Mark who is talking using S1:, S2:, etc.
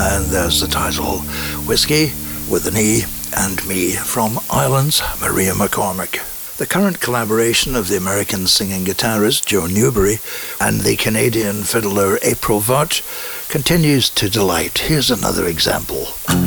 S1: And there's the title, Whiskey with an E and Me, from Ireland's Maria McCormick. The current collaboration of the American singing guitarist Joe Newberry and the Canadian fiddler April Vaught continues to delight. Here's another example.